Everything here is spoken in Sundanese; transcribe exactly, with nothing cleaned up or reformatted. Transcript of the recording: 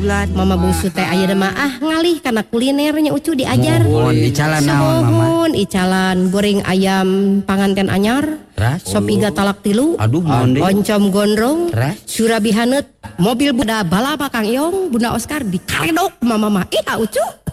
bulan. Mama bungsu teh aya mah ah ngalih karena kulinernya ucu diajar. Mohon icalan naon mama? Mohon icalan goreng ayam panganten anyar. Ras. Sop iga talak tilu. Aduh mohon deui. Oncom gondrong. Ras. Surabi haneut. Mobil buda balaba Kang Iong, Bunda Oscar dikaledok mama mah. Ih ucu.